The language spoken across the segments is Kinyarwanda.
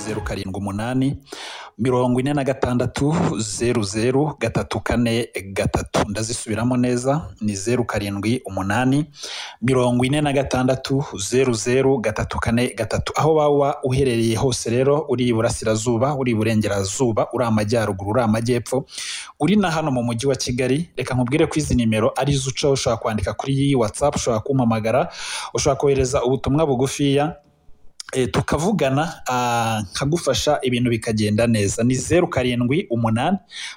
0788 46 ndazisubiramo neza ni 0788 46 aho bawa uherereye hose rero uri iburasirazuba uri iburengerazuba uri amajyaruguru uri amajyepfo uri na hano mu mujyi wa Kigali reka nkubwire ko izi nimero ari zuca ushaka kwandika kuri WhatsApp ushaka kumpamagara ushaka kohereza ubutumwa bugufiya tukavugana nkagufasha ibintu bikagenda neza ni 0788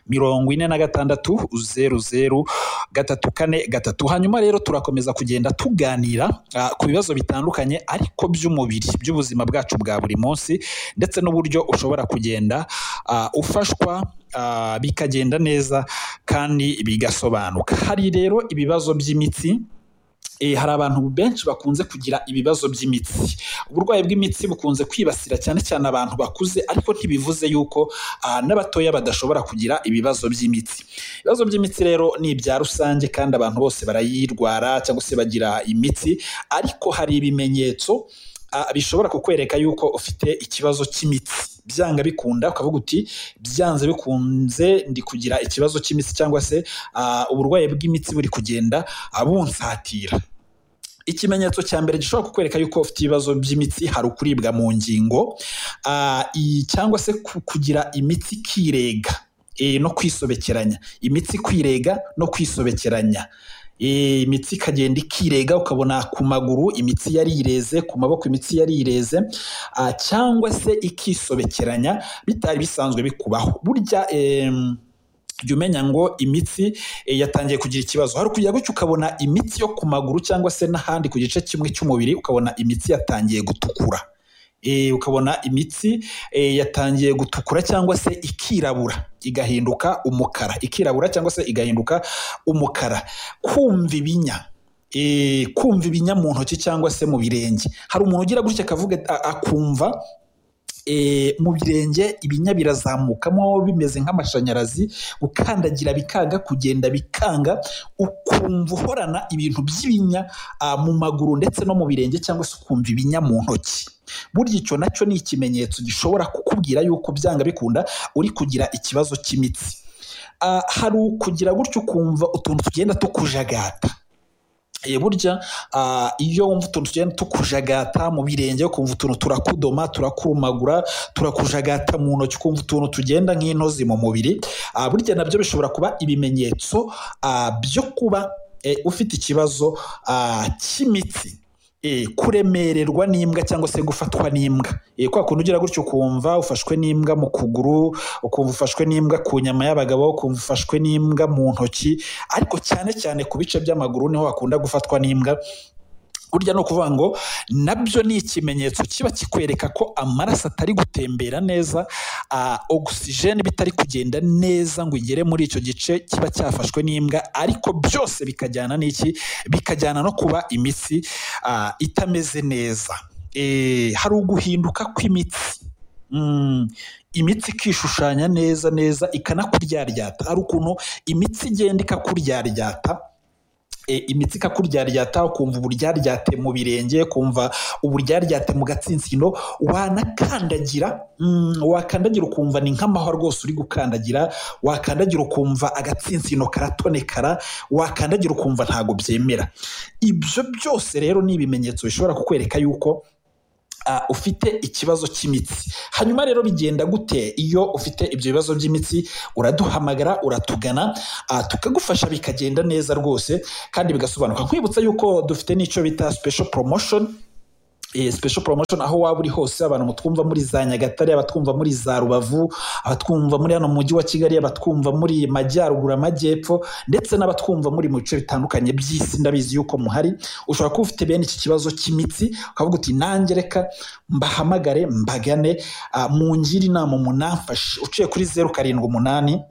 46 hanyuma rero turakomeza kugenda tuganira ku bibazo bitandukanye ariko by'umubiri by'ubuzima bwacu bwa buri munsi ndetse n'uburyo ushobora kugenda ufashwa bikagenda neza kandi bigasobanuka. Hari rero ibibazo by'imitsi hari abantu benshi bakunze kugira ibibazo by'imitsi. Uburwayi bw'imitsi bukunze kwibasira cyane cyane abantu bakuze ariko ntibivuze yuko n'abatoya badashobora kugira ibibazo by'imitsi. Ibibazo by'imitsi rero ni ibya rusange kandi abantu bose barayirwara cyangwa se bagira imitsi ariko hari ibimenyetso bishobora kukwereka yuko ufite ikibazo cy'imitsi. Byanga bikunda ukavuga uti byanze bikunze ndi kugira ikibazo cy'imitsi cyangwa se uburwayi bw'imitsi buri kugenda bunsatira. Ikimenyetso cya mbere gishobora kukwereka yuko ufite ibibazo by'imitsi hari ukuribwa mu ngingo cyangwa se kugira imitsi kirega no kwisobekeranya. Imitsi kwirega no kwisobekeranya. Imitsi ikagenda ikirega ukabona ku maguru imitsi yarireze ku maboko imitsi yarireze cyangwa se ikisobekeranya bitari bisanzwe bikubaho. Burya jya umenya ngo imitsi yatangiye kugira ikibazo. Hari kujya gutyo ukabona imitsi yo ku maguru cyangwa se n'ahandi ku gice kimwe cy'umubiri ukabona imitsi yatangiye gutukura. Ukabona imitsi yatangiye gutukura cyangwa se ikirabura igahinduka umukara. Ikirabura cyangwa se igahinduka umukara. Kumva ibinya mu ntoki cyangwa se mu birenge. Hari umuntu ugira gutya akavuga akumva mu birenge ibinya birazamukamo bimeze nk'amashanyarazi gukandagira bikanga kugenda bikanga ukumva uhorana ibintu by'ibinya mu maguru ndetse no mu birenge cyangwa se ukumva ibinya mu ntoki. Burya icyo nacyo ni ikimenyetso gishobora kukubwira yuko byanga bikunda uri kugira ikibazo cy'imitsi. Hari ukugira gutyo ukumva utuntu tugenda tukujagata. Burya iyo wumva utuntu tugenda tukujagata mu birenge ukumva utuntu turakudoma turakurumagura turakujagata mu ntoki ukumva utuntu tugenda nk'intozi mu mubiri, burya nabyo bishobora kuba ibimenyetso byo kuba ufite ikibazo cy'imitsi. Kuremererwa n'imbwa cyangwa se gufatwa n'imbwa. Kwa kuntu ugira gutyo ukumva ufashwe n'imbwa mu kuguru, ukumva ufashwe n'imbwa ku nyama y'abagabo, ukumva ufashwe n'imbwa mu ntoki, ariko cyane cyane ku bice by'amaguru niho hakunda gufatwa n'imbwa. Burya no kuvuga ngo nabyo ni ikimenyetso kiba kikwereka ko amaraso atari gutembera neza, oxygen bitari kugenda neza ngo igere muri icyo gice kiba cyafashwe n'imbwa, ariko byose bikajyana n'iki? Bikajyana no kuba imitsi itameze neza. Hari uguhinduka kw'imitsi. Imitsi ikishushanya neza ikanakuryaryata. Hari ukuntu imitsi igenda ikakuryaryata. Imitsi ikakuryaryata ukumva uburyaryate mu birenge, kumva uburyaryate mu gatsinsino, wakandagira ukumva ni nk'amahwa rwose uri gukandagira, wakandagira ukumva agatsinsino karatonekara, wakandagira ukumva ntago byemera. Ibyo byose rero ni ibimenyetso bishobora kukwereka yuko ufite ikibazo cy'imitsi. Hanyuma rero bigenda gute iyo ufite ibyo bibazo by'imitsi? Uraduhamagara, uratugana, tukagufasha bikagenda neza rwose kandi bigasobanuka. Nkwibutsa yuko dufite n'icyo bita special promotion. Special promotion aho waba uri hose, abantu mutwumva muri za Nyagatare, abatwumva muri za Rubavu, abatwumva muri hano mu mujyi wa Kigali, abatwumva muri majyaruguru amajyepfo ndetse n'abatwumva muri mu bice bitandukanye by'isi, ndabizi yuko muhari. Ushobora kuba ufite bene iki kibazo cy'imitsi ukavuga uti nanjye reka mbahamagare mbagane, mungire inama munamfashe. Uciye kuri 0788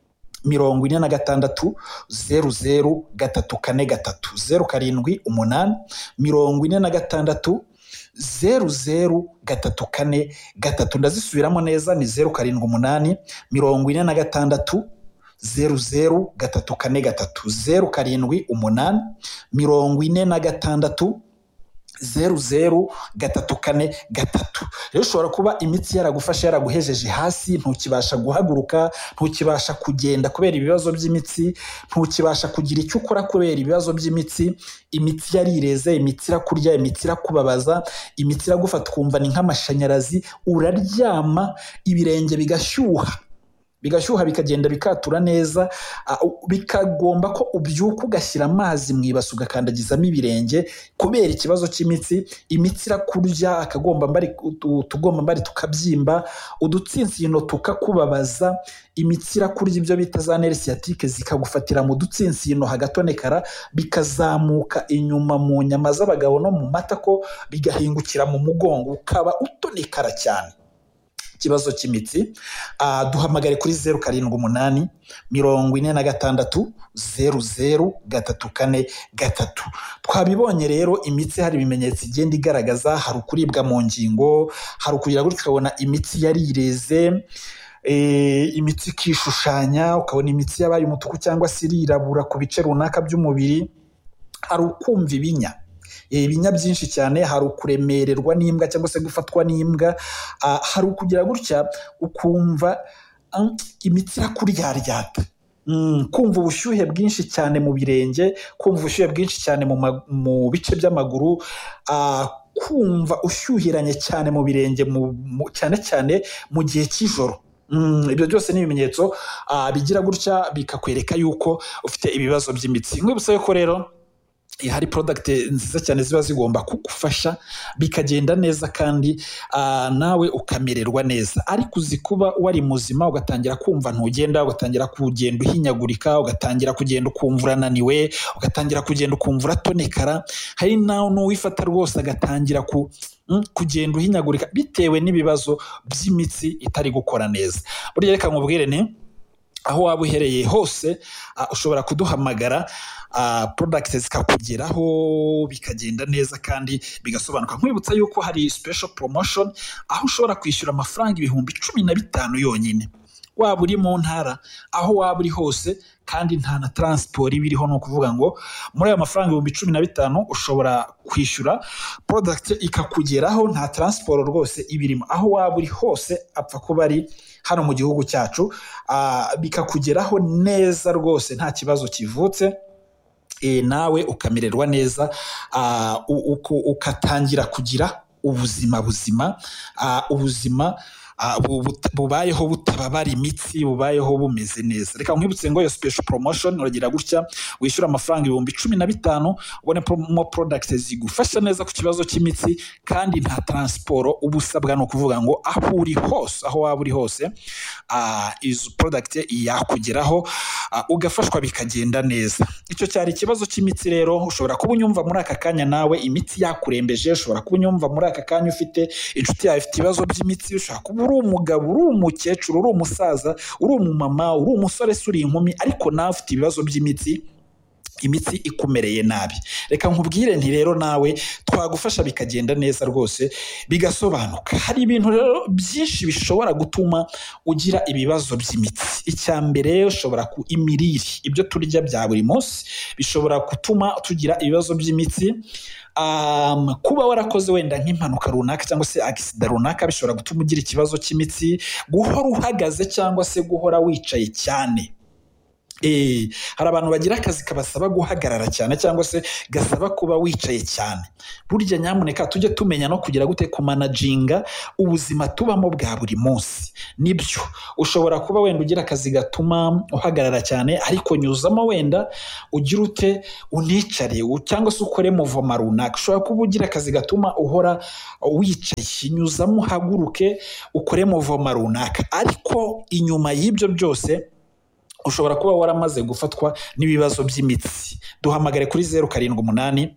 46 00 343 0788 46 00 343. Ndazisubiramo neza ni 0788 46 00 343 0788 46 0034 3. Rero ushobora kuba imitsi yaragufasha yaraguhejeje hasi, ntukibasha guhaguruka, ntukibasha kugenda kubera ibibazo by'imitsi, ntukibasha kugira icyo ukora kubera ibibazo by'imitsi, imitsi yarireze, imitsi irakurya, imitsi irakubabaza, imitsi iragufata ukumva ni nk'amashanyarazi, uraryama ibirenge bigashyuha bikagenda bikatura neza, bikagomba ko ubyuka ugashyira amazi mu ibasi ugakandagizamo ibirenge kubera ikibazo cy'imitsi, imitsi irakurya, utugombambari tukabyimba, udutsinsino tukakubabaza, imitsi irakurya, ibyo bita za nerve sciatique zikagufatira mu dutsinsino hagatonekara, bikazamuka inyuma mu nyama z'abagabo no mu matako, bigahingukira mu mugongo ukaba utonekara cyane. Ikibazo cy'imitsi, duhamagare kuri 078 46 00 343. Twabibonye rero imitsi hari ibimenyetso igenda igaragaza, hari ukuribwa mu ngingo, hari ukugira gutyo ukabona imitsi yarireze, imitsi ikishushanya, ukabona imitsi yabaye umutuku cyangwa se irirabura ku bice runaka by'umubiri, hari ukumva ibinya byinshi cyane, hari ukuremererwa n'imbwa cyangwa se gufatwa n'imbwa, hari ukugira gutya ukumva imitsi irakuryaryata, kumva ubushyuhe bwinshi cyane mu birenge, kumva ubushyuhe bwinshi cyane mu bice by'amaguru, kumva ushyuhiranye cyane mu birenge cyane cyane mu gihe cy'ijoro. Ibyo byose ni ibimenyetso bigira gutya bikakwereka yuko ufite ibibazo by'imitsi. Nkwibutsa yuko rero hari product nziza cyane ziba zigomba kugufasha bikagenda neza kandi nawe ukamererwa neza. Ariko uzi kuba wari muzima ugatangira kumva ntugenda, ugatangira kugenda uhinyagurika, ugatangira kugenda ukumva urananiwe, ugatangira kugenda ukumva uratonekara, hari nawe n'uwifata rwose agatangira kugenda uhinyagurika bitewe n'ibibazo by'imitsi itari gukora neza. Burya reka nkubwire ni aho waba uhereye hose ushobora kuduhamagara, product zikakugeraho bikagenda neza kandi bigasobanuka. Nkwibutsa yuko hari special promotion aho ushobora kwishyura amafaranga 15,000 yonyine, waba uri mu ntara, aho waba uri hose, kandi nta na transport ibiriho. No kuvuga ngo muri ayo mafaranga 15,000 ushobora kwishyura product ikakugeraho, nta transport rwose ibirimo, aho waba uri hose, apfa kuba ari hano mu gihugu cyacu, bikakugeraho neza rwose nta kibazo kivutse, nawe ukamererwa neza, ukatangira kugira ubuzima bubayeho butababara imitsi, bubayeho bumeze neza. Reka nkwibutse ngo iyo special promotion uragira gutya, wishyura amafaranga 15,000 ubone promo products zigufasha neza ku kibazo cy'imitsi kandi nta transport ubusabwa. No kuvuga ngo aho uri hose, aho waba uri hose, izo product yakugeraho, ugafashwa bikagenda neza. Icyo cyari ikibazo cy'imitsi rero. Ushobora kuba unyumva muri aka kanya nawe imitsi yakurembeje, ushobora kuba unyumva muri aka kanya ufite inshuti yawe ifite ibibazo by'imitsi, ushobora kuba uri umugabo, uri umukecuru, uri umusaza, uri umumama, uri umusore, uri inkumi, ariko nawe ufite ibibazo by'imitsi, imitsi ikumereye nabi. Reka nkubwire nti rero nawe twagufasha bikagenda neza rwose bigasobanuka. Hari ibintu rero byinshi bishobora gutuma ugira ibibazo by'imitsi. Icya mbere ushobora imirire, ibyo turya bya buri munsi bishobora gutuma tugira ibibazo by'imitsi. Kuba warakoze wenda nk'impanuka runaka cyangwa se accident runaka bishobora gutuma ugira ikibazo cy'imitsi. Guhora uhagaze cyangwa se guhora wicaye cyane, hari abantu bagira akazi kabasaba guhagarara cyane cyangwa se gasaba kuba wicaye cyane. Burya nyamuneka tujye tumenya no kugira gute kumanaginga ubuzima tubamo bwa buri munsi. Nibyo ushobora kuba wenda ugira akazi gatuma uhagarara cyane, ariko nyuzamo wenda ugira ute unicare cyangwa se ukore muvoma runaka. Ushobora kuba ugira akazi gatuma uhora wicaye, nyuzamo uhaguruke ukore muvoma runaka. Ariko inyuma y'ibyo byose ushobora kuba waramaze gufatwa n'ibibazo by'imitsi. Duhamagare kuri 078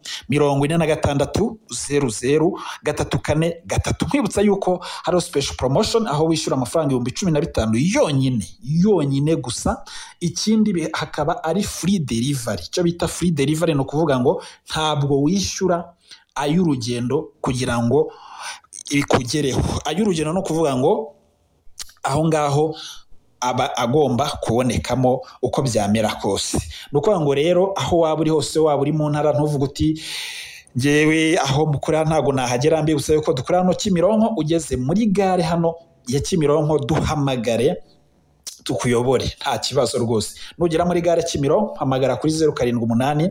46 00 343. Nkwibutsa yuko hari special promotion aho wishyura amafaranga 15,000 yonyine gusa. Ikindi hakaba ari free delivery. Icyo bita free delivery no kuvuga ngo ntabwo wishyura ay'urugendo kugira ngo ikugereho. Ay'urugendo no kuvuga ngo aho ngaho aba agomba kubonekamo uko byamera kose. Nuko ngo rero aho waba uri hose, waba uri mu ntara, ntuvuga uti ngewe aho mukorera ntago nahagera mbibutse yuko dukorera hano Kimironko, ugeze muri gare hano ya Kimironko duhamagare tukuyobore nta kibazo rwose. Nugera muri gare Kimironko hamagara kuri 078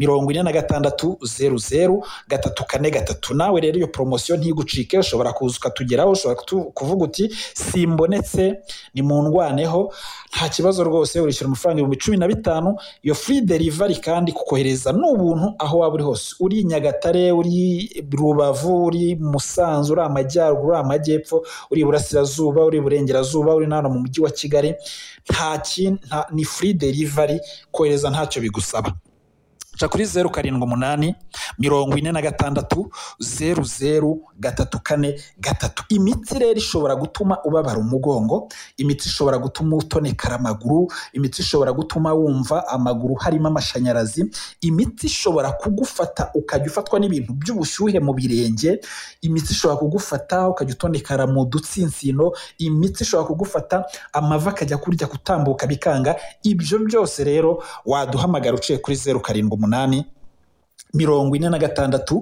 46 00 nawe rero iyo promotion ntigucike, ushobora kuza ukatugeraho, ushobora kuvuga uti simbonetse ni mu ndwaneho, nta kibazo rwose, urishyura amafaranga 15,000. Iyo free delivery kandi kukohereza n'ubuntu aho waba uri hose, uri Nyagatare, uri Rubavu, uri Musanze, uri Amajyaruguru, uri Amajyepfo, uri Burasirazuba, uri Burengerazuba, uri nano mu mujyi wa Kigali, ni free delivery, kohereza ntacyo bigusaba. Cha kuri 078 46 00 Imiti rero ishobora gutuma ubabara umugongo, imiti ishobora gutuma utonekara amaguru, imiti ishobora gutuma wumva amaguru harimo amashanyarazi, imiti ishobora kugufata ukajya ufatwa n'ibintu by'ubushyuhe mu birenge, imiti ishobora kugufata ukajya utonekara mu dutsinsino, imiti ishobora kugufata amava akajya kurya kutambuka bikanga. Ibyo byose rero waduhamagara uciye kuri 078 46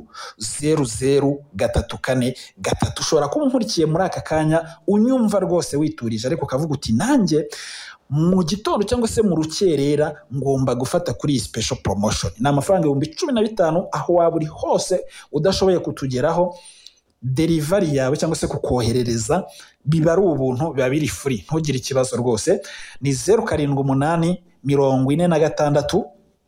00 ushobora kuba unkurikiye muri aka kanya unyumva rwose witurije, ariko ukavuga uti nanjye mu gitondo cyangwa se mu rukerera ngomba gufata kuri special promotion. Ni amafaranga 15,000 aho waba uri hose udashoboye kutugeraho, delivery yawe cyangwa se kukoherereza biba ari ubuntu, biba biri free, ntugire ikibazo rwose. Ni 078 46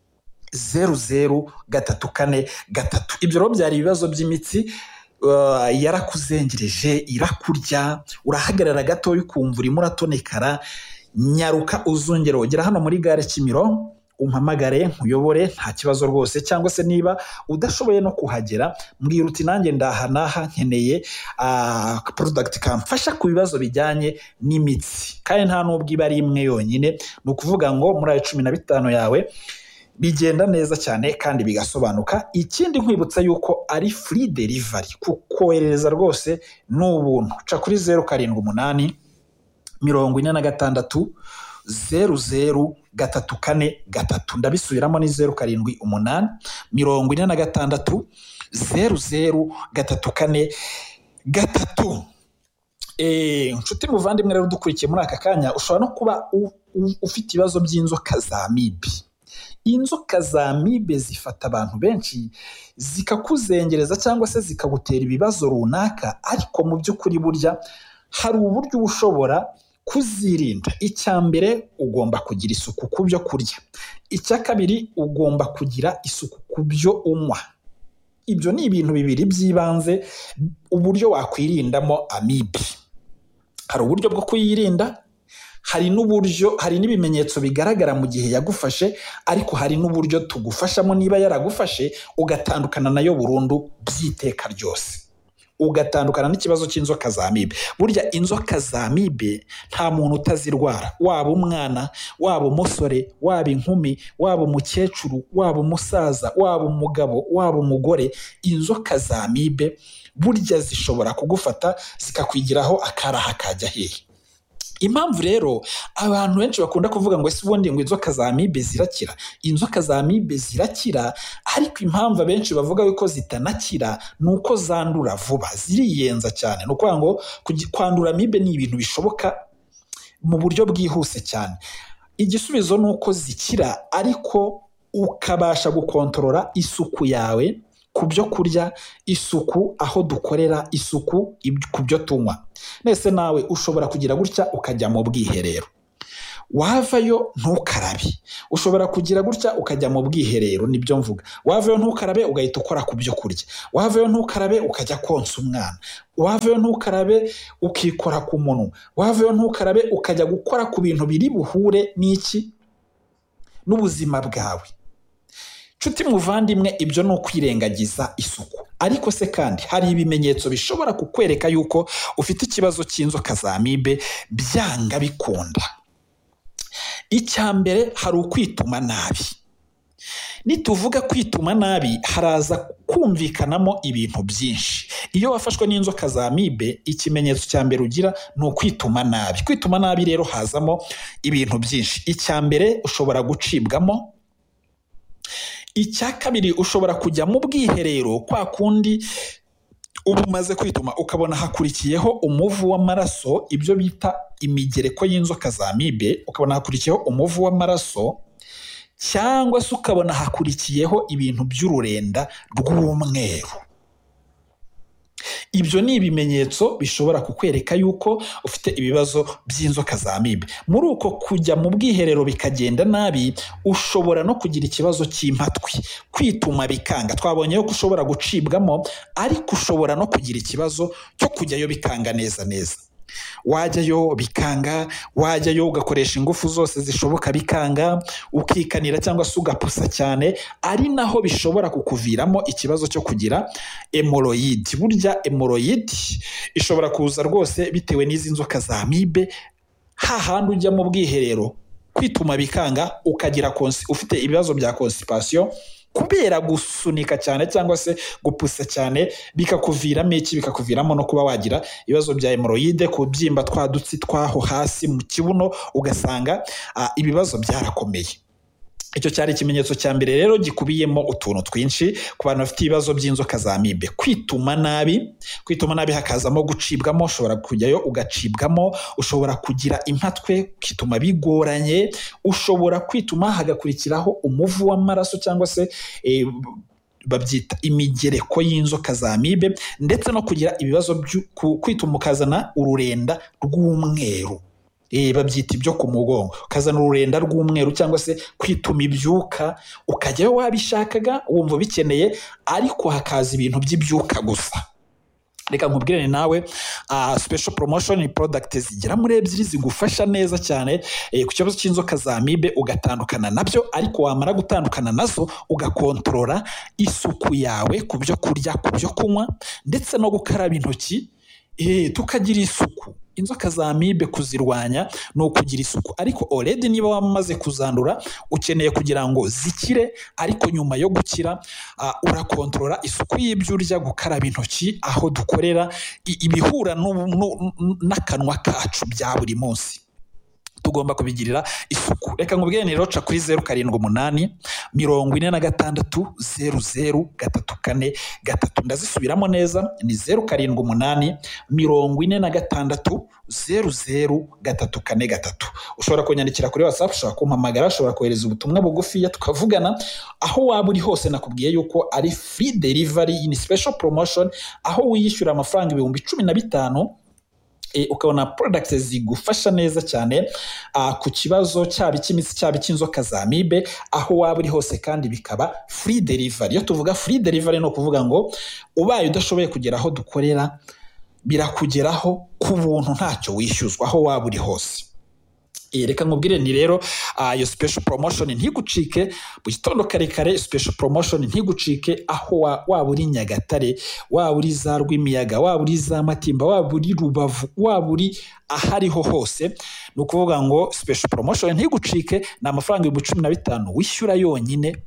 00 Ibyo rero byari ibibazo by'imitsi yarakuzengereje, irakurya, urahagarara gato ukumva urimo uratonekara, nyaruka uzongera ugera hano muri gare Kimironko umpamagare nkuyobore nta kibazo rwose. Cyangwa se niba udashoboye no kuhagera, mbwira uti nanjye ndahanaha nkeneye product kamfasha ku bibazo bijyanye n'imitsi, kandi nta nubwo iba ari imwe yonyine, ni ukuvuga ngo muri ayo 15 yawe bigenda neza cyane kandi bigasobanuka. Ikindi nkwibutsa yuko ari free delivery, kukohereza rwose n'ubuntu. Ca kuri 078 46 00 ndabisubiramo ni 078 46 00 nshuti muvandimwe rero dukurikiye muri aka kanya, ushobora no kuba ufite ibibazo by'inzoka za amibe. Inzoka za amibe zifata abantu benshi zikakuzengereza cyangwa se zikagutera ibibazo runaka, ariko mu by'ukuri burya hari uburyo ushobora kuzirinda. Icya mbere ugomba kugira isuku ku byo kurya, icya kabiri ugomba kugira isuku ku byo unywa. Ibyo ni ibintu bibiri by'ibanze uburyo wakwirindamo amibe. Hari uburyo bwo kuyirinda, hari n'ibimenyetso bigaragara mu gihe yagufashe, ariko hari n'uburyo tugufashamo niba yaragufashe ugatandukana nayo burundu by'iteka ryose, ugatandukana n'ikibazo cy'inzoka za amibe. Burya inzoka za amibe nta muntu utazirwara, waba umwana, waba umusore, waba inkumi, waba umukecuru, waba umusaza, waba umugabo, waba umugore. Inzoka za amibe burya zishobora kugufata zikakwigiraho akaraha kajya hehe. Impamvu rero abantu benshi bakunda kuvuga ngo ese ubundi ngo inzoka za amibe zirakira. Inzoka za amibe zirakira, ariko impamvu abenshi bavuga yuko zitanakira ni uko zandura vuba, ziriyenza cyane. Ni ukuvuga ngo kwandura amibe ni ibintu bishoboka mu buryo bwihuse cyane. Igisubizo ni uko zikira, ariko ukabasha gukontorora isuku yawe ku byo kurya, isuku aho dukorera, isuku ku byo tunywa. Nese nawe ushobora kugira gutya ukajya mu bwiherero, wavayo ntukarabe. Ushobora kugira gutya ukajya mu bwiherero, nibyo mvuga. Wavayo ntukarabe ugahita ukora ku byo kurya, wavayo ntukarabe ukajya konsa umwana, wavayo ntukarabe ukikora ku munwa, wavayo ntukarabe ukajya gukora ku bintu biri buhure n'iki n'ubuzima bwawe. Nshuti muvandimwe, ibyo ni ukwirengagiza isuku. Ariko se kandi hari ibimenyetso bishobora kukwereka yuko ufite ikibazo cy'inzoka za amibe byanga bikunda. Icya mbere hari ukwituma nabi. Nituvuga kwituma nabi haraza kumvikanamo ibintu byinshi. Iyo wafashwe n'inzoka za amibe, ikimenyetso cya mbere ugira ni ukwituma nabi. Kwituma nabi rero hazamo ibintu byinshi. Icya mbere ushobora gucibwamo, icya kabiri ushobora kujya mu bwiherero kwa kundi uba umaze kwituma ukabona hakurikiyeho umuvu w'amaraso, ibyo bita imigereko y'inzoka za amibe, ukabona hakurikiyeho umuvu w'amaraso, cyangwa se ukabona hakurikiyeho ibintu by'ururenda rw'umweru. Ibyo ni ibimenyetso bishobora kukwereka yuko ufite ibibazo by'inzoka za amibe. Muri uko kujya mu bwiherero bikagenda nabi, ushobora no kugira ikibazo cy'impatwi, kwituma bikanga. Twabonye ko ushobora gucibwamo, ariko ushobora no kugira ikibazo cyo kujyayo bikanga neza neza. Wajyayo bikanga, wajyayo ugakoresha ingufu zose zishoboka bikanga, ukikanira cyangwa se ugapusa cyane, ari naho bishobora kukuviramo ikibazo cyo kugira hemorrhoid. Burya hemorrhoid ishobora kuza rwose bitewe n'izi nzoka za amibe, hahandi ujya mu bwiherero kwituma bikanga, ukagira ufite ibibazo bya constipation kubera gusunika cyane cyangwa se gupusa cyane, bikakuviramo iki? Bikakuviramo no kuba wagira ibibazo bya hemorrhoid, kubyimba twa dutsi twaho hasi mu kibuno, ugasanga ibibazo byarakomeye. Icyo cyari ikimenyetso cya mbere rero gikubiyemo utuntu twinshi ku bantu bafite ibibazo by'inzoka za amibe. Kwituma nabi hakazamo gucibwamo, ushobora kujyayo ugacibwamo, ushobora kugira impatwe ukituma bigoranye, ushobora kwituma hagakurikiraho umuvu w'amaraso cyangwa se babyita imigereko y'inzoka za amibe, ndetse no kugira ibibazo kwituma ukazana ururenda rw'umweru. Babyita ibyo ku mugongo, ukazana ururenda rw'umweru cyangwa se kwituma ibyuka, ukajyayo wabishakaga wumva bikeneye, ariko hakaza ibintu by'ibyuka gusa. Reka nkubwirane nawe, special promotion product zigera muri 2 zigufasha neza cyane ku kibazo cy'inzoka za amibe, ugatandukana nabyo, ariko wamara gutandukana nazo ugakontorora isuku yawe ku byo kurya, ku byo kunywa, ndetse no gukaraba intoki, tukagira isuku. Inzoka za amibe kuzirwanya ni ukugira isuku, ariko already niba wamaze kuzandura ukeneye kugira ngo zikire, ariko nyuma yo gukira urakontorora isuku y'ibyo urya, gukaraba intoki aho dukorera, ibihura n'akanwa kacu bya buri munsi tugomba kubigirira isuku. Reka nkubwire ni roca kuri 078 46 00 343. Ndazisubiramo neza, ni 078 46 00 343. Ushobora kunyandikira kuri WhatsApp, ushobora kumpamagara, ushobora kohereza ubutumwa bugufi tukavugana. Aho waba uri hose nakubwiye yuko ari free delivery in special promotion, aho wiyishyura amafaranga 15,000 ukabona products zigufasha neza cyane ku kibazo cyaba cy'imitsi cyaba cy'inzoka za amibe, aho waba uri hose, kandi bikaba free delivery. Iyo tuvuga free delivery no kuvuga ngo ubaye udashoboye kugera aho dukorera, birakugeraho ku buntu ntacyo wishyuzwa aho waba uri hose. Reka nkubwire ni rero iyo special promotion ntigucike mu gitondo kare kare. Special promotion ntigucike aho waba uri Nyagatare, waba uri za Rwimiyaga, waba uri za Matimba, waba uri Rubavu, waba uri ahariho hose. Ni ukuvuga ngo special promotion ntigucike, ni amafaranga 15,000 wishyura yonyine,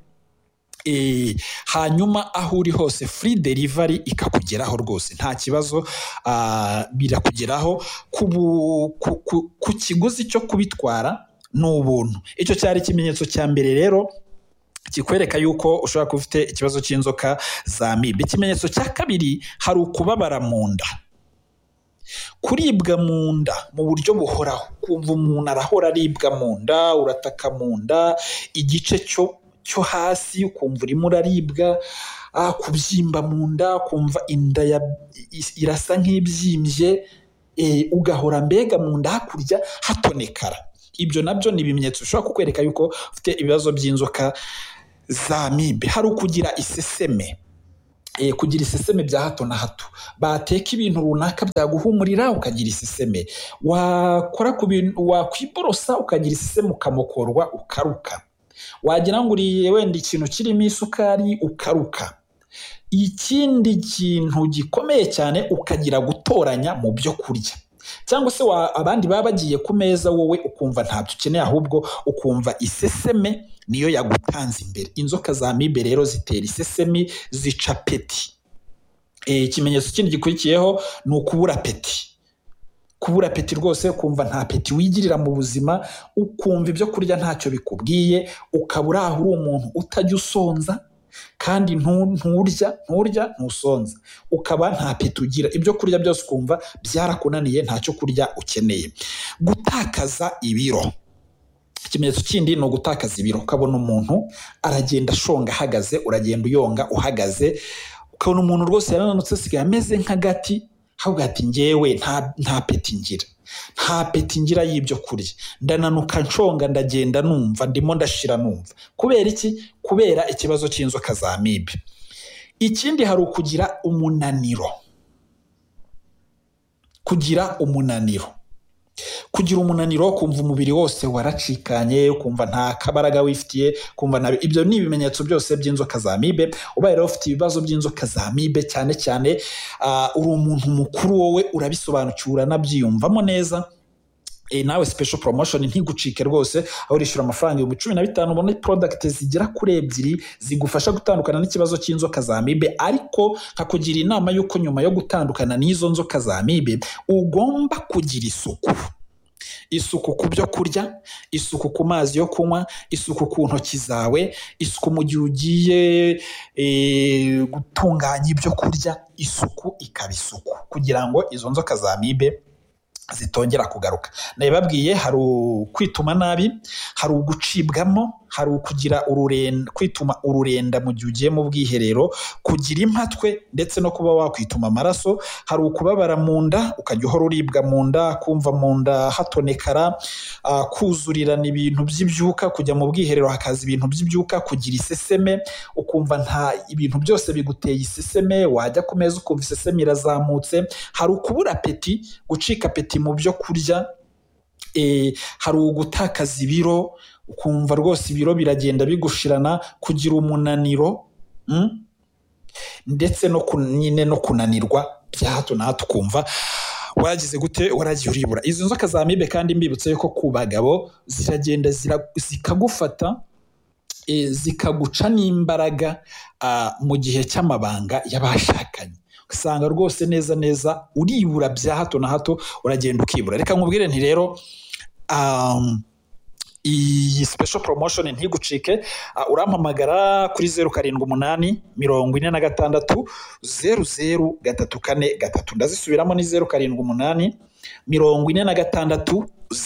hanyuma aho uri hose free delivery ikakugeraho rwose nta kibazo. Birakugeraho ku kiguzi cyo kubitwara n'ubuntu. Icyo cyari ikimenyetso cya mbere rero kikwereka yuko ushobora kuba ufite ikibazo cy'inzoka za amibe. Ikimenyetso cya kabiri, hari ukubabara mu nda, kuribwa mu nda mu buryo buhoraho, kumva umuntu arahora aribwa mu nda, urataka mu nda, igice cyo hasi ukumva urimo uraribwa, kubyimba mu nda, kumva inda irasa nk'ibyimbye, ugahora mbega mu nda hakurya hatonekara. Ibyo nabyo ni ibimenyetso bishobora kukwereka yuko ufite ibibazo by'inzoka za amibe. Hari ukugira iseseme, kugira iseseme bya hato na hato, bateka ibintu runaka byaguhumurira ukagira iseseme, wakora ku bintu wakwiborosa ukagira iseseme, ukamokorwa ukaruka, wagira ngo uriye wenda ikintu kirimo isukari ukaruka. Ikindi kintu gikomeye cyane, ukagira gutoranya mu byo kurya, cyangwa se abandi baba bagiye ku meza, wowe ukumva ntabyo ukeneye, ahubwo ukumva iseseme niyo yagutanze imbere. Inzoka za amibe rero zitera isesemi, zica peti. Ikimenyetso kindi gikurikiyeho ni ukubura peti. Kubura peti rwose, ukumva nta peti wigirira mu buzima, ukumva ibyo kurya ntacyo bikubwiye, ukabura aho uri umuntu utajya usonza, kandi nturya ntusonza, ukaba nta peti ugira, ibyo kurya byose ukumva byarakunaniye, ntacyo kurya ukeneye. Gutakaza ibiro, ikimenyetso kindi ni ugutakaza ibiro. Ukabona umuntu aragenda ashonga ahagaze, uragenda uyonga uhagaze, ukabona umuntu rwose yarananutse asigaye ameze nk'agati, ahubwo ati njyewe nta peti ngira, nta peti ngira y'ibyo kurya, ndananuka nshonga, ndagenda numva ndimo ndashira numva. Kubera iki? Kubera ikibazo cy'inzoka za amibe. Ikindi hari ukugira umunaniro. Kugira umunaniro, kumva umubiri wose waracikanye, kumva nta kabaraga wifitiye, kumva ibyo ni ibimenyetso byose by'inzoka za amibe. Ubaye rero ufite ibibazo by'inzoka za amibe, cyane cyane uri umuntu mukuru, wowe urabisobanukiwe, uranabyiyumvamo neza, nawe special promotion ntigucike rwose, aho urishyura amafaranga 15,000 ubone product zigera kuri 2 zigufasha gutandukana n'ikibazo cy'inzoka za amibe. Ariko nkakugira inama yuko nyuma yo gutandukana n'izo nzoka za amibe ugomba kugira isuku ku byo kurya, isuku ku mazi yo kunywa, isuku ku ntoki zawe, isuku mu gihe ugiye gutunganya ibyo kurya, isuku ikaba isuku, kugira ngo izo nzoka za amibe zitongera kugaruka. Nabibabwiye, hari kwituma nabi, hari ugucibwamo, hari ukugira kwituma ururenda mu gihe ugiye mu bwiherero, kugira impatwe ndetse no kuba wakwituma amaraso, hari ukubabara mu nda, ukajya uhora uribwa mu nda, kumva mu nda hatonekara, kuzurirana ibintu by'ibyuka, kujya mu bwiherero hakaza ibintu by'ibyuka, kugira iseseme, ukumva nta ibintu byose biguteye iseseme, wajya ku meza ukumva iseseme irazamutse, hari ukubura peti, gucika peti mu byo kurya, hari ugutakaza ibiro, ukumva rwose ibiro biragenda bigushirana, kugira umunaniro, ndetse no kunanirwa bya hato na hato, ukumva wagize gute, waragiye uribura. Izo nzoka za amibe kandi mbibutse yuko ku bagabo ziragenda zikagufata, zikaguca n'imbaraga mu gihe cy'amabanga y'abashakanye, usanga rwose neza uribura bya hato na hato, uragenda ukibura. Reka nkubwire nti rero iyi special promotion ntigucike, urampamagara kuri 0788 46 00 ndazisubiramo ni 0788 46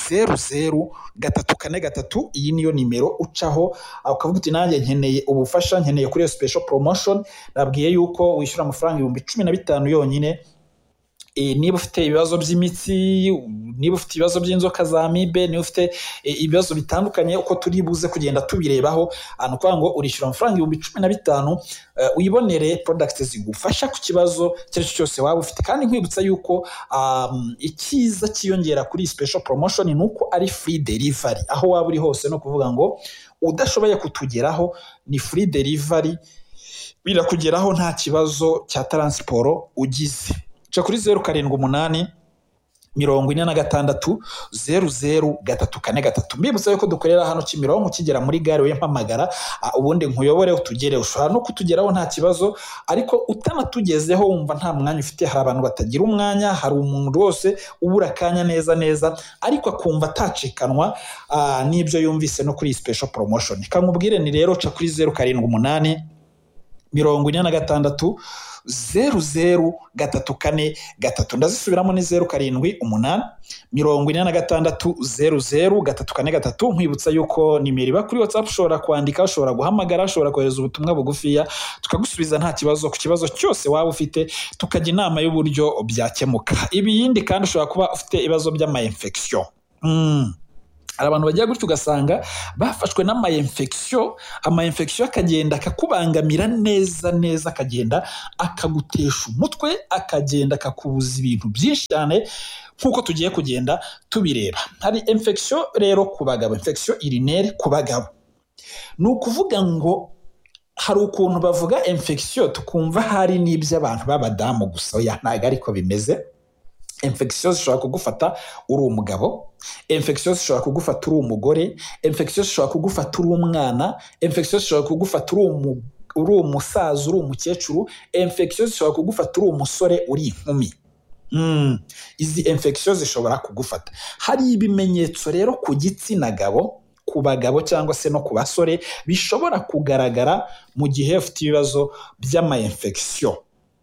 00 iyi niyo nimero ucaho ukavuga uti nanjye nkeneye ubufasha, nkeneye kuri special promotion. Nabwiye yuko wishyura amafaranga 15,000 yonyine. Niba ufite ibibazo by'imitsi, niba ufite ibibazo by'inzoka za amibe, niba ufite ibibazo bitandukanye, uko turi buze kugenda tubirebaho, nukuvuga ngo urishyura amafaranga 15,000 uyibonere product zigufasha ku kibazo cyose cyose waba ufite. Kandi nkwibutsa yuko ikiza kiyongera kuri special promotion ni uko ari free delivery aho waba uri hose, no kuvuga ngo udashoboye kutugeraho ni free delivery, birakugeraho nta kibazo cya transport ugize. Cha kuri 0788 46 00 mbibutsa yuko dukorera hano Kimironko, ukigera muri gare we mpamagara, ubundi nkuyobore utugere. Ushobora no kutugeraho nta kibazo, ariko utanatugezeho wumva nta mwanya ufite, hari abantu batagira umwanya, hari umuntu rwose ubura akanya neza, ariko akumva atacikanwa n'ibyo yumvise no kuri special promotion. Kankubwire ni rero cha kuri 0788 46 00 ndazisubiramo ni 0788 46 00 nkwibutsa yuko nimero iba kuri WhatsApp, ushobora kwandika, ushobora guhamagara, ushobora kohereza ubutumwa bugufiya, tukagusubiza nta kibazo ku kibazo cyose waba ufite, tukajya inama y'uburyo byakemuka. Ibindi kandi ushobora kuba ufite ibibazo by'ama-infection. Hari abantu bagiye gutyo ugasanga bafashwe n'ama-infection, ama-infection akagenda akakubangamira neza, akagenda akagutesha umutwe, akagenda akakubuza ibintu byinshi cyane, nkuko tugiye kugenda tubireba. Hari infection rero ku bagabo, infection urinaire ku bagabo. Ni ukuvuga ngo hari ukuntu bavuga infection tukumva hari n'iby'abantu b'abadamu gusa, oya ntago ariko bimeze. Infection zishobora kugufata uri umugabo, infection zishobora kugufata uri umugore, infection zishobora kugufata uri umwana, infection zishobora kugufata uri umusaza, uri umukecuru, infection zishobora kugufata uri umusore, uri inkumi. Izi infection zishobora kugufata. Hari ibimenyetso rero ku gitsina gabo, ku bagabo cyangwa se no ku basore bishobora kugaragara mu gihe ufite ibibazo by'ama infection.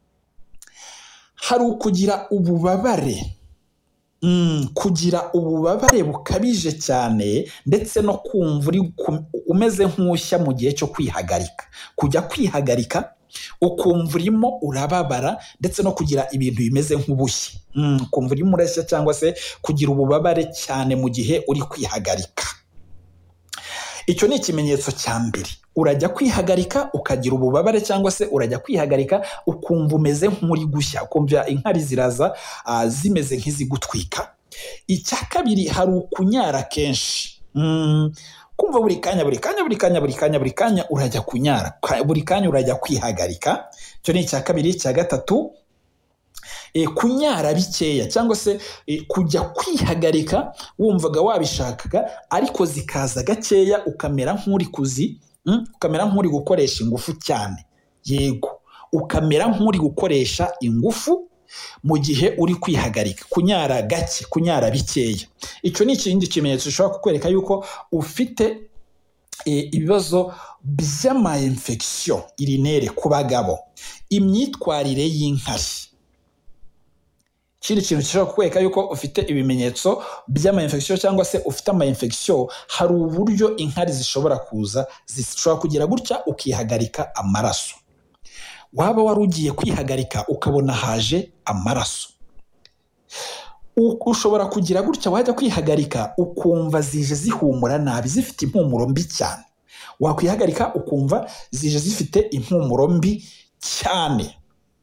Hari ukugira ububabare, kugira ububabare bukabije cyane ndetse no kumva umeze nk'ushya mu gihe cyo kwihagarika, kujya kwihagarika ukumva urimo urababara ndetse no kugira ibintu bimeze nk'ubushye, ukumva urimo urashya cyangwa se kugira ububabare cyane mu gihe uri kwihagarika. Icyo ni ikimenyetso cya mbere. Urajya kwihagarika ukagira ububabare cyangwa se urajya kwihagarika ukumva umeze nk'uri gushya, ukumva inkari ziraza zimeze nk'izigutwika. Icya kabiri hari ukunyara kenshi, kumva buri kanya urajya kunyara, buri kanya urajya kwihagarika. Icyo ni icya kabiri. Icya gatatu, kunyara bikeya cyangwa se kujya kwihagarika wumvaga wabishakaga ariko zikaza gakeya ukamera nk'uri gukoresha ingufu cyane. Yego, ukamera nk'uri gukoresha ingufu mu gihe uri kwihagarika, kunyara gake, kunyara bikeya. Icyo ni ikindi kimenyetso gishobora kukwereka yuko ufite ibibazo by'ama infection urinere ku bagabo. Imyitwarire y'inkari, ikindi kintu gishobora kukwereka yuko ufite ibimenyetso by'ama infection cyangwa se ufite ama infection. Hari uburyo inkari zishobora kuza, zishobora kugira gutya ukihagarika amaraso. Waba wari ugiye kwihagarika ukabona haje amaraso, ushobora kugira gutya wajya kwihagarika ukumva zije zihumura nabi, zifite impumuro mbi cyane. Wakwihagarika ukumva zije zifite impumuro mbi cyane.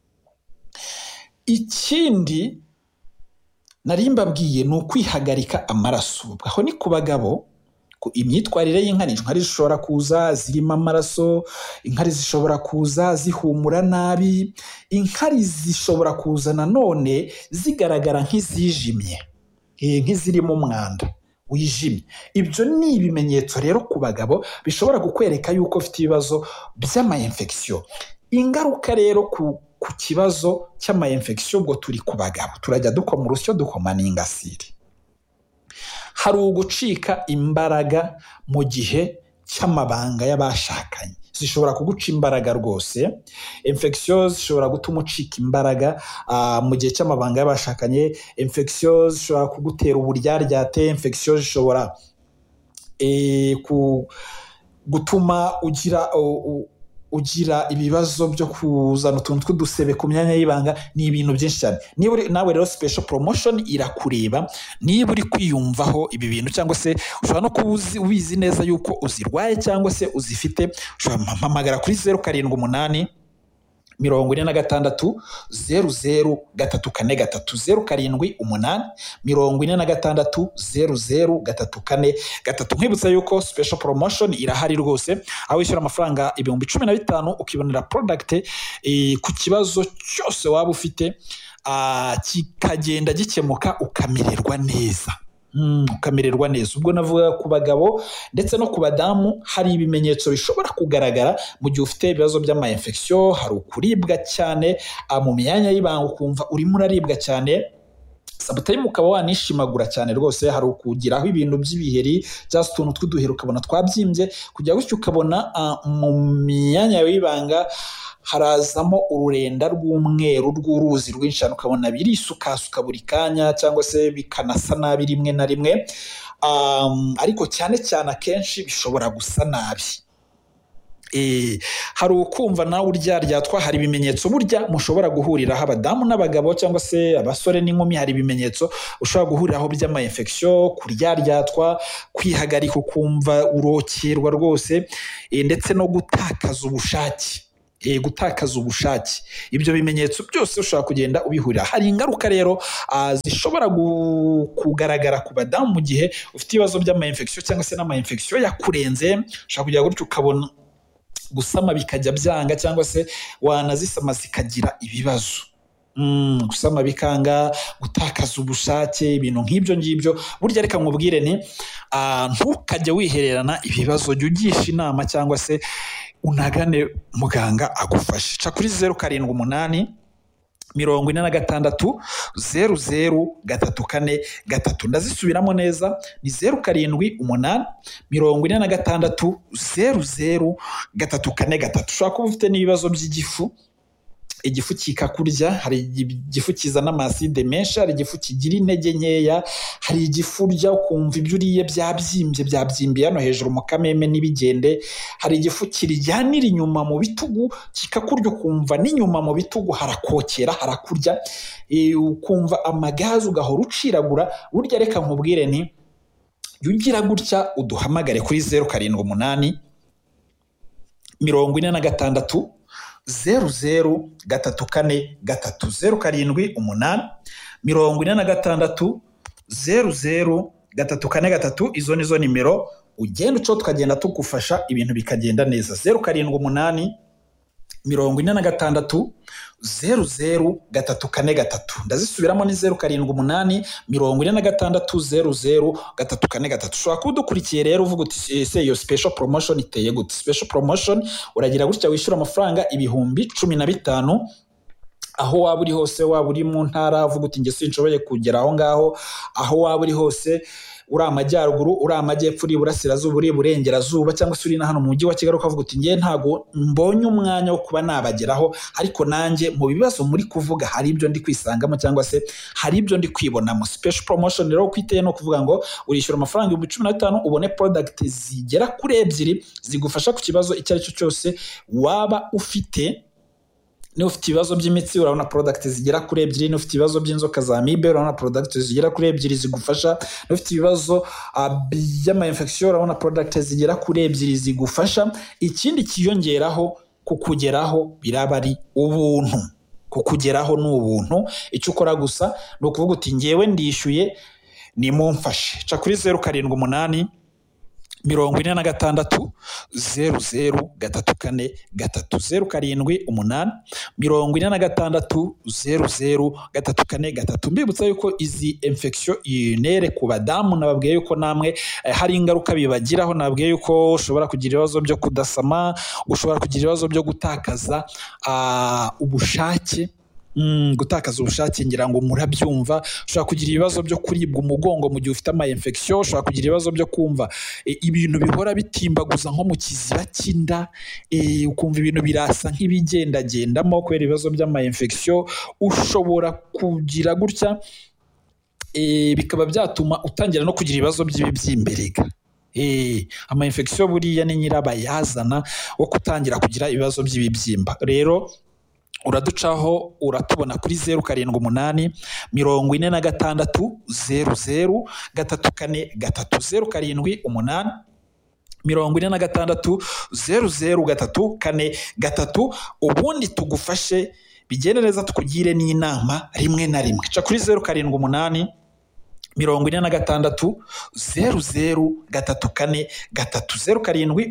Ikindi nari mbabwiye ni ukwihagarika amaraso. Aho ni ku bagabo. Imyitwarire y'inkari, inkari zishobora kuza zirimo amaraso, inkari zishobora kuza zihumura nabi, inkari zishobora kuza nanone zigaragara nk'izijimye, nk'izirimo umwanda wijimye. Ibyo ni ibimenyetso rero ku bagabo bishobora kukwereka yuko ufite ibibazo by'ama infection. Ingaruka rero ku kibazo cy'ama infection ubwo turi ku bagabo, turajya dukoma urusyo dukoma n'ingasire. Hari ugucika imbaraga mu gihe cy'amabanga y'abashakanye, zishobora kuguca imbaraga rwose. Infection zishobora gutuma ucika imbaraga mu gihe cy'amabanga y'abashakanye. Infection zishobora kugutera uburyaryate. Infection zishobora gutuma ugira ibibazo byo kuzana utuntu tw'udusebe ku myanya y'ibanga. Ni ibintu byinshi cyane. Niba nawe rero special promotion irakureba, niba uri kwiyumvaho ibi bintu cyangwa se ushobora no kuba ubizi neza yuko uzirwaye cyangwa se uzifite, ushobora mpamagara kuri 078 46 00 343 078 46 00 343. Nkwibutsa yuko special promotion irahari rwose, aho wishyura amafaranga 15,000 ukibonera product ku kibazo cyose waba ufite, kikagenda gikemuka ukamererwa neza. Ukamererwa neza. Ubwo navuga ku bagabo ndetse no ku badamu hari ibimenyetso bishobora kugaragara mu gihe ufite ibibazo by'ama infection. Hari ukuribwa cyane mu myanya y'ibanga, ukumva urimo uraribwa cyane. Sometimes ukaba wanishimagura cyane rwose. Hari ukugiraho ibintu by'ibiheri cyangwa utuntu tw'uduheri ukabona twabyimbye, kujya gutyo ukabona mu myanya y'ibanga harazamo ururenda rw'umweru rw'uruzi rwinshi, ukabona birisukasuka buri kanya cyangwa se bikanasa nabi rimwe na rimwe. Ariko cyane cyane akenshi bishobora gusa nabi. Hari ukumva nawe uryaryatwa. Hari ibimenyetso burya mushobora guhuriraho abadamu n'abagabo cyangwa se abasore n'inkumi. Hari ibimenyetso ushobora guhuriraho by'ama infection, kuryaryatwa, kwihagarika ukumva urokerwa rwose, ndetse no gutakaza ubushake. Ibyo bimenyetso byose ushobora kugenda ubihurira. Hari ingaruka rero zishobora kugaragara ku badamu mu gihe ufite ibibazo by'ama infection cyangwa se n'ama infection yakurenze. Ushobora kujya gutyo ukabona gusama bikajya byanga, cyangwa se wanazisama zikagira ibibazo. Gusama bikanga, gutakaza ubushake, ibintu nk'ibyo ngibyo. Burya reka nkubwire ntukajya wihererana ibibazo, jya ugisha inama cyangwa se unagane muganga agufashe. Ca kuri 078 46 00 343. Ndazisubiramo neza, ni 07 46 00 343. Ushobora kuba ufite n'ibibazo by'igifu, igifu kikakurya, hari igifu kizana amaside menshi, hari igifu kigira intege nkeya, hari igifu urya ukumva ibyo uriye byabyimbiye hano hejuru mu kameme n'ibigende, hari igifu kiryanira inyuma mu bitugu kikakurya ukumva n'inyuma mu bitugu harakokera harakurya, ukumva amagazi ugahora uciragura. Burya reka nkubwire nti ugira gutya uduhamagare kuri 078 46 00 343 07 46 00 343. Izo nizo nimero ugenda uco tukagenda tugufasha ibintu bikagenda neza. 078 46 00 343. Ndazisubiramo ni 078 46 00 343. Ushobora kudukurikiye rero uvuga uti ese iyo special promotion iteye gute? Special promotion uragira gutya wishyura amafaranga 15,000 aho waba uri hose, waba uri mu ntara uvuga uti nge sinshoboye kugera aho ngaho, aho waba uri hose, uri amajyaruguru, uri amajyepfo, uri iburasirazuba, uri iburengerazuba, cyangwa se uri na hano mu mujyi wa Kigali ukavuga uti nge ntago mbonye umwanya wo kuba nabageraho, ariko nanjye mu bibazo muri kuvuga hari ibyo ndi kwisangamo cyangwa se hari ibyo ndi kwibonamo. Special promotion rero kwiteye no kuvuga ngo urishyura amafaranga 15,000 ubone product zigera kuri 2 zigufasha ku kibazo icyo ari cyo cyose waba ufite. Niba ufite ibibazo by'imitsi urabona product zigera kuri 2, niba ufite ibibazo by'inzoka za amibe urabona product zigera kuri 2 zigufasha, niba ufite ibibazo by'ama infection urabona product zigera kuri 2 zigufasha. Ikindi kiyongeraho kukugeraho biraba ari ubuntu, kukugeraho ni ubuntu. Icyo ukora gusa ni ukuvuga uti ngewe ndishyuye nimumfashe. Ca kuri 078 46 00 343 07 46 00 343. Mbibutsa yuko izi infection inere ku badamu nababwiye yuko namwe hari ingaruka bibagiraho. Nababwiye yuko ushobora kugira ibibazo byo kudasama, ushobora kugira ibibazo byo gutakaza ubushake, gutakaza ubushake ngira ngo murabyumva. Ushobora kugira ibibazo byo kuribwa umugongo mu gihe ufite ama infection, ushobora kugira ibibazo byo kumva ibintu bihora bitimbaguza nko mu kiziba cy'inda, ukumva ibintu birasa nk'ibigendagendamo kubera ibibazo by'ama infection. Ushobora kugira gutya bikaba byatuma utangira no kugira ibibazo by'ibibyimberega. Ama infection buriya ni nyirabayazana wo kutangira kugira ibibazo by'ibibyimba. Rero uraducaho uratubona kuri 078 46 00 343 07 46 00 343. Ubundi tugufashe bigende neza, tukugire n'inama rimwe na rimwe. Ca kuri 078 46 00 343 07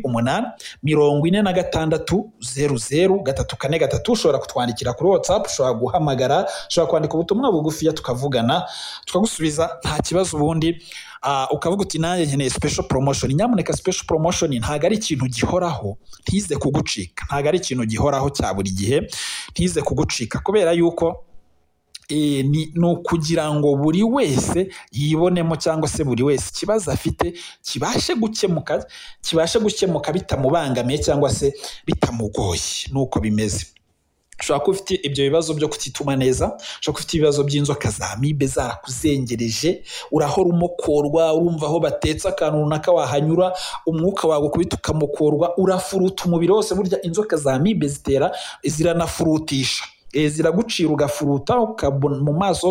46 00 343. Ushobora kutwandikira kuri WhatsApp, ushobora guhamagara, ushobora kwandika ubutumwa bugufiya tukavugana tukagusubiza nta kibazo. Ubundi ukavuga uti nanjye nkeneye special promotion. Nyamuneka special promotion ntago ari ikintu gihoraho, ntize kugucika, ntago ari ikintu gihoraho cya buri gihe, ntize kugucika, kubera yuko ni ukugira ngo buri wese yibonemo cyangwa se buri wese ikibazo afite kibashe gukemuka bitamubangamiye cyangwa se bitamugoye. Nuko bimeze. Ushobora kuba ufite ibyo bibazo byo kutituma neza, ushobora kuba ufite ibibazo by'inzoka za amibe zarakuzengereje, urahora umokorwa, urumva aho batetse akantu runaka wahanyura umwuka wawe kubita ukamokorwa, urafuruta umubiri wose. Burya inzoka za amibe ziranafurutisha, ziragucira ugafuruta mu maso